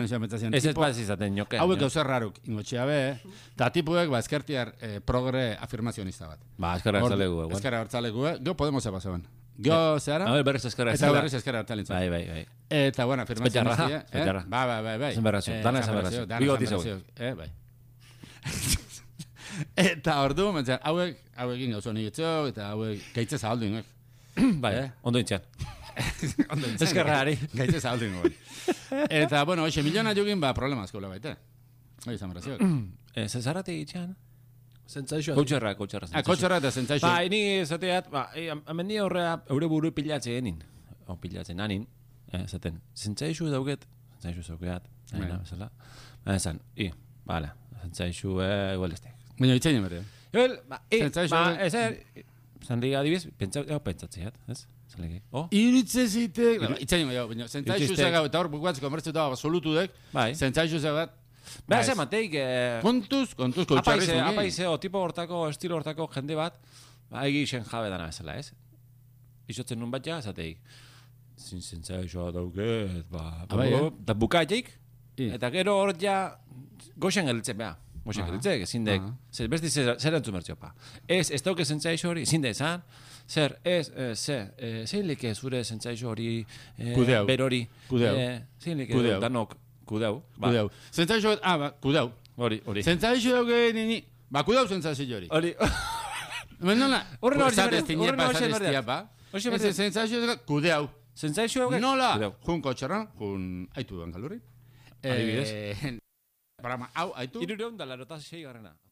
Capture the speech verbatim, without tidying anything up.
Ez ez bat izaten joke. Hauek gauzer raruk, ingotxea be, eta tipuek, ba, eskertiar progre afirmazionista bat. Ba, eskerra hartzalegu. Eskerra hartzalegu, gero Podemos eba zeban. Gero, zehara? A ver, berriz eskerra hartzalegu. Eta berriz eskerra hartzalintzen. Bai, bai, bai. Eta, bueno, afirmazionista. Espetxarra. Ba, ba, ba, bai. Zenberrazio, dana zenberrazio. Bigoti zeu. Eh, bai. Eta ordu, mentzen, hauek, hauekin gauzo nigitzeo, eta hauek gaitze zahaldu ingoek. Bai, ondo intzian. Eskerrari. Gaitze zahaldu ingoek. Eta, bueno, oixe, miliona jugin, ba, problema asko baita. Hoi, zenberrazioak. Zezarate itxan? Zentzaixoa. Koutxerra, koutxerra. Ah, koutxerra eta zentzaixoa. Ba, ini zateat, ba, amendi horrea, eure buru pilatze enin. O, pilatzen anin. Zaten, zentzaixu dauket, zentzaixu zaukeat. Aina, bezala. Ezan, i, bala, zentzaixu, igual este. Baina, itxaini bere. Igual, ba, i, ba, ezer, zanri adibiz, pentsatzeat, ez? Zalege. Oh? Iritze zite... Itzaini baina, zentzaixu zega, eta hor bukatzeko mertzu da, absolutu dek, zentzaixu zega. Beha ze mateik... Kontuz, kontuz, koutxarriz. Apaize, o tipo hortako, estilo hortako jende bat, egi isen jabe dana bezala, ez? Isotzen nun bat ja, zateik. Zin zentzaixoa dauket, ba... Da bukaiteik, eta gero hor ja... Goxen gelitzen, beha. Goxen gelitzen, zindek. Besti zer entzu mertzio, pa. Ez, ez dauke zentzaixo hori, zinde ezan. Zer, ez, ze, zein leke zure zentzaixo hori... Kudeu. Berori. Kudeu. Zein leke danok... Kudeu. Kudeu. Zentzaixo, ah, ba, kudeu. Hori, hori. Zentzaixo dauke nini. Ba, kudeu zentzaixo hori. Hori. Mendola, horren hori zatez tinepa, zatez tinepa. Ez zentzaixo dauke, kudeu. Zentzaixo dauke? Nola, jun kotxerra, jun aitu duan kalurri. Adibidez. Hau, aitu. Irureun da larotaz sei garrena.